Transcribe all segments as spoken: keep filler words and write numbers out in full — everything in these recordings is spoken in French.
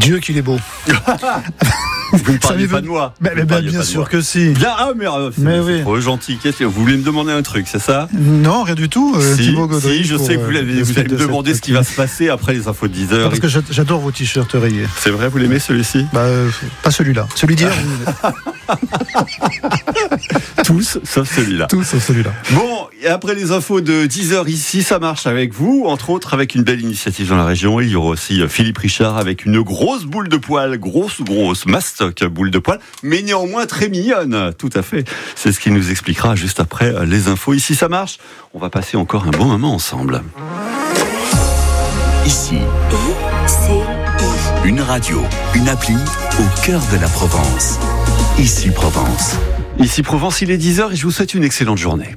Dieu qu'il est beau. Vous ne parliez pas de moi. Mais, mais bien, bien sûr que si. Bien, ah, mais, euh, c'est, mais c'est oui. trop gentil. Qu'est-ce que vous voulez me demander un truc, c'est ça? Non, rien du tout. Euh, si, Thibaut Gaudry. si, je sais que vous, l'avez, vous allez me demander ce qui va se passer après les infos de dix heures. Parce que j'adore vos t-shirts rayés. C'est vrai, vous l'aimez celui-ci? Bah, euh, pas celui-là. Celui d'hier. Tous sauf celui-là. Tous sauf celui-là. Bon, et après les infos de dix heures ici, ça marche avec vous, entre autres avec une belle initiative dans la région. Il y aura aussi Philippe Richard avec une grosse boule de poil, grosse, grosse mastoc boule de poil, mais néanmoins très mignonne. Tout à fait. C'est ce qu'il nous expliquera juste après les infos. Ici, ça marche. On va passer encore un bon moment ensemble. Ici, une radio, une appli au cœur de la Provence. Ici Provence. Ici Provence, il est dix heures et je vous souhaite une excellente journée.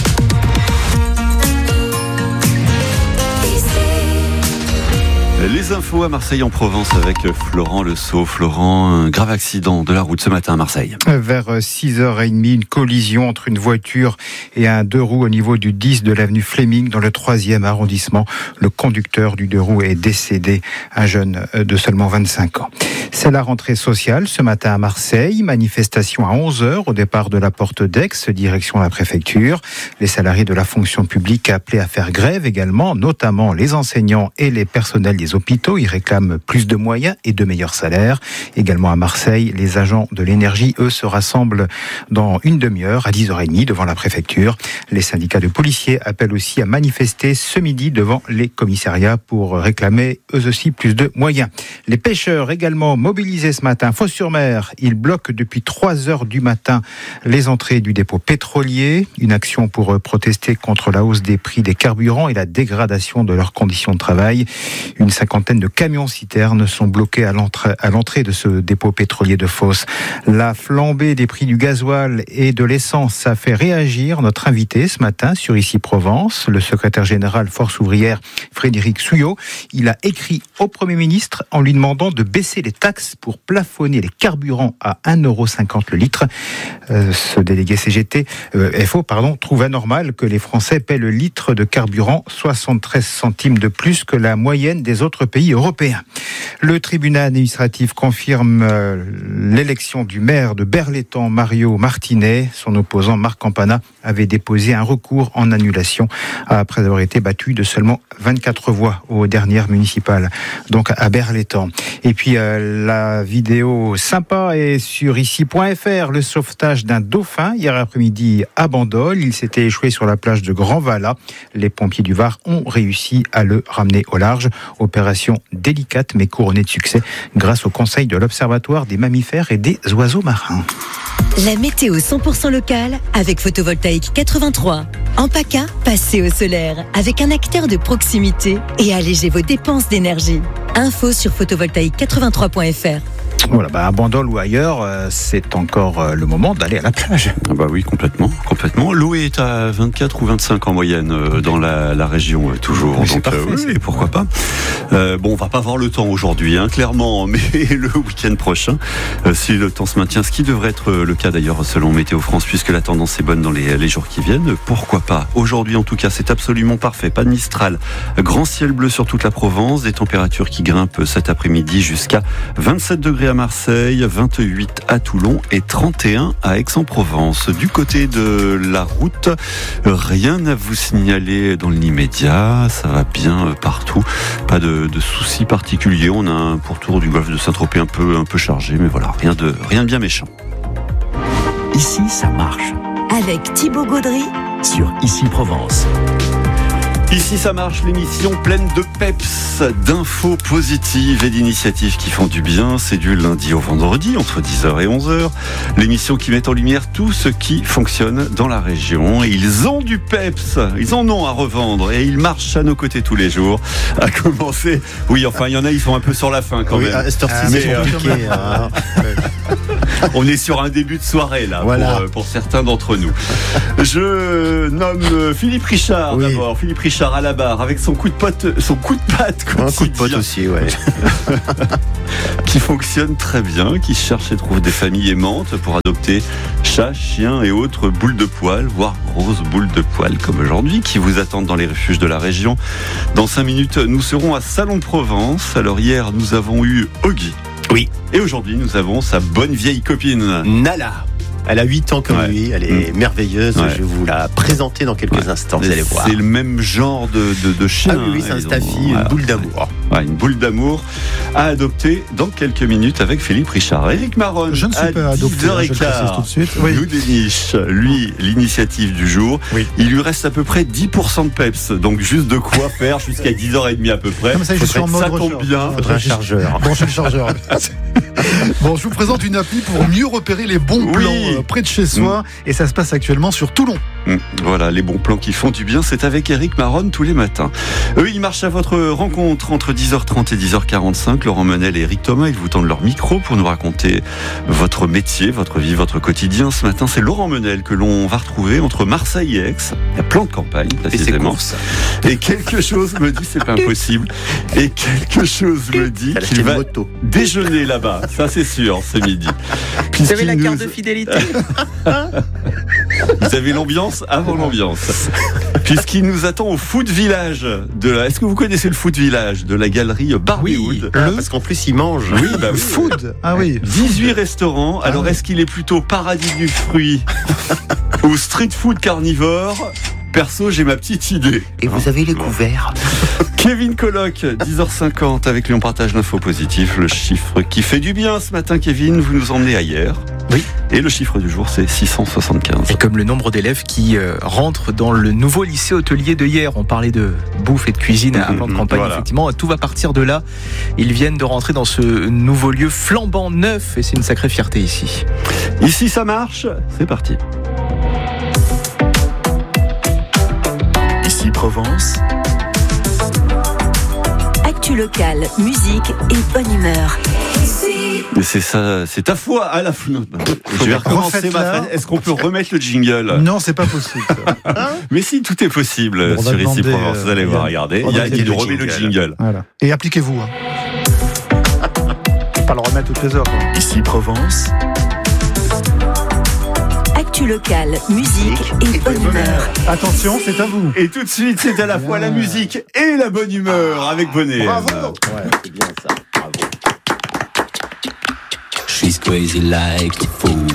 Les infos à Marseille en Provence avec Florent Le Sceau. Florent, un grave accident de la route ce matin à Marseille. Vers six heures trente, une collision entre une voiture et un deux roues au niveau du dix de l'avenue Fleming dans le troisième arrondissement. Le conducteur du deux roues est décédé, un jeune de seulement vingt-cinq ans. C'est la rentrée sociale ce matin à Marseille. Manifestation à onze heures au départ de la porte d'Aix, direction la préfecture. Les salariés de la fonction publique appelés à faire grève également, notamment les enseignants et les personnels des hôpitaux. Ils réclament plus de moyens et de meilleurs salaires. Également à Marseille, les agents de l'énergie, eux, se rassemblent dans une demi-heure à dix heures trente devant la préfecture. Les syndicats de policiers appellent aussi à manifester ce midi devant les commissariats pour réclamer eux aussi plus de moyens. Les pêcheurs également mobilisés ce matin. Fos-sur-Mer, ils bloquent depuis trois heures du matin les entrées du dépôt pétrolier. Une action pour protester contre la hausse des prix des carburants et la dégradation de leurs conditions de travail. Une cinquantaine de camions-citernes sont bloqués à l'entrée, à l'entrée de ce dépôt pétrolier de Fos. La flambée des prix du gasoil et de l'essence a fait réagir notre invité ce matin sur Ici Provence, le secrétaire général Force ouvrière Frédéric Souillot. Il a écrit au Premier ministre en lui demandant de baisser les taxes pour plafonner les carburants à un euro cinquante le litre. Euh, ce délégué C G T, euh, F O, pardon, trouve anormal que les Français paient le litre de carburant soixante-treize centimes de plus que la moyenne des autres pays européens. Le tribunal administratif confirme euh, l'élection du maire de Berlétan, Mario Martinet. Son opposant Marc Campana avait déposé un recours en annulation après avoir été battu de seulement vingt-quatre voix aux dernières municipales, donc à Berlétan. Et puis euh, la vidéo sympa est sur ici point f r. Le sauvetage d'un dauphin hier après-midi à Bandol. Il s'était échoué sur la plage de Grand-Vala. Les pompiers du Var ont réussi à le ramener au large. Opération délicate mais couronnée de succès grâce au conseil de l'Observatoire des mammifères et des oiseaux marins. La météo cent pour cent locale avec Photovoltaïque quatre-vingt-trois. En PACA, passez au solaire avec un acteur de proximité et allégez vos dépenses d'énergie. Info sur photovoltaïque quatre-vingt-trois point f r. Voilà, bah à Bandol ou ailleurs, euh, c'est encore euh, le moment d'aller à la plage. Ah bah oui, complètement, complètement. L'eau est à vingt-quatre ou vingt-cinq en moyenne euh, dans la, la région euh, toujours. Mais donc parfait, euh, oui, pourquoi pas. Euh, bon, on va pas avoir le temps aujourd'hui, hein, clairement, mais le week-end prochain, euh, si le temps se maintient, ce qui devrait être le cas d'ailleurs selon Météo France, puisque la tendance est bonne dans les, les jours qui viennent. Pourquoi pas. Aujourd'hui, en tout cas, c'est absolument parfait. Pas de Mistral, grand ciel bleu sur toute la Provence, des températures qui grimpent cet après-midi jusqu'à vingt-sept degrés à Marseille, vingt-huit à Toulon et trente et un à Aix-en-Provence. Du côté de la route, rien à vous signaler dans l'immédiat, ça va bien partout, pas de, de soucis particuliers. On a un pourtour du golfe de Saint-Tropez un peu, un peu chargé, mais voilà, rien de, rien de bien méchant. Ici, ça marche. Avec Thibaut Gaudry Sur Ici Provence. Ici ça marche, l'émission pleine de peps, d'infos positives et d'initiatives qui font du bien. C'est du lundi au vendredi entre dix heures et onze heures. L'émission qui met en lumière tout ce qui fonctionne dans la région. Et ils ont du peps, ils en ont à revendre et ils marchent à nos côtés tous les jours. À commencer, oui, enfin il y en a, ils sont un peu sur la fin quand oui, même. À cette heure-ci, Mais, c'est compliqué. euh, hein. On est sur un début de soirée là, voilà. pour, pour certains d'entre nous. Je nomme Philippe Richard oui. d'abord. Philippe Richard à la barre avec son coup de pote, son coup de patte quotidien. Un coup de pote aussi, ouais. Qui fonctionne très bien, qui cherche et trouve des familles aimantes pour adopter chats, chiens et autres boules de poils, voire grosses boules de poils comme aujourd'hui, qui vous attendent dans les refuges de la région. Dans cinq minutes, nous serons à Salon-de-Provence. Alors hier, nous avons eu Oggy. Oui. Et aujourd'hui, nous avons sa bonne vieille copine. Nala. Elle a huit ans comme Ouais. lui, elle est Mmh. merveilleuse, Ouais. je vais vous la présenter dans quelques Ouais. instants, vous allez voir. C'est le même genre de, de, de chien. Ah oui, oui, c'est un Ils ont- staffy, voilà. une boule d'amour. Ouais, une boule d'amour à adopter dans quelques minutes avec Philippe Richard. Éric Maron, Je ne suis à pas adopté, hein, je le précise tout de suite. Oui. nous déniche, lui, l'initiative du jour. Oui. Il lui reste à peu près dix pour cent de peps, donc juste de quoi faire jusqu'à dix heures trente à peu près. Comme ça, je suis en mode ça tombe recherche. bien. Faudrait un chargeur. Branchez le chargeur. Bon, je vous présente une appli pour mieux repérer les bons Oui. plans euh, près de chez soi. Et ça se passe actuellement sur Toulon. Hum, Voilà, les bons plans qui font du bien, c'est avec Éric Maron tous les matins. Eux, ils marchent à votre rencontre entre dix heures trente et dix heures quarante-cinq. Laurent Menel et Éric Thomas, ils vous tendent leur micro pour nous raconter votre métier, votre vie, votre quotidien. Ce matin, c'est Laurent Menel que l'on va retrouver entre Marseille et Aix. Il y a plein de campagnes, Et ses précisément. courses. Et quelque chose me dit, c'est pas impossible. Et quelque chose me dit Elle a acheté qu'il une va moto. déjeuner là-bas. Ça, c'est sûr, ce midi. Vous avez la Puisqu'il carte nous- de fidélité. Vous avez l'ambiance avant l'ambiance. Puisqu'il nous attend au Food Village de la... Est-ce que vous connaissez le Food Village de la galerie Barbiewood? Ah, parce qu'en plus, il mange. Oui, bah oui. Food. Ah oui. dix-huit restaurants. Alors, oui. est-ce qu'il est plutôt paradis du fruit ou street food carnivore? Perso, j'ai ma petite idée. Et vous avez les couverts. Kevin Colloque, dix heures cinquante, avec lui on partage l'info positif, le chiffre qui fait du bien ce matin. Kevin, vous nous emmenez ailleurs. Oui. Et le chiffre du jour, c'est six cent soixante-quinze. Et comme le nombre d'élèves qui euh, rentrent dans le nouveau lycée hôtelier de hier, on parlait de bouffe et de cuisine à plan de Mhm, campagne, voilà. effectivement, tout va partir de là. Ils viennent de rentrer dans ce nouveau lieu flambant neuf et c'est une sacrée fierté ici. Ici, ça marche. C'est parti. Ici Provence, Actu locale, musique et bonne humeur. Mais c'est ça, c'est ta foi à la fin. Je vais recommencer Refaites-la. ma phrase. Est-ce qu'on peut remettre le jingle? Non, c'est pas possible. Mais si, tout est possible Bon, on va sur Ici demander, Provence. Vous allez euh, voir, Yann. regardez. On Il y va a demander il le remet le jingle. jingle. Voilà. Et appliquez-vous. Hein. Faut pas le remettre toutes les heures. Quoi. ici Provence, Actu locale, musique et bonne humeur. Attention, c'est à vous. Et tout de suite, c'est à la fois la musique et la bonne humeur avec Bonnet. Bravo. C'est bien ça. Bravo. She's crazy like a fool.